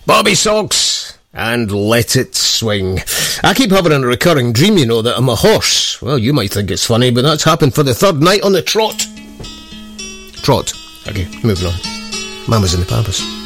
Bobby Socks and Let It Swing. I keep having a recurring dream, you know, that I'm a horse. Well, you might think it's funny, but that's happened for the third night on the trot. Trot. Okay, moving on. Mama's in the Pampas.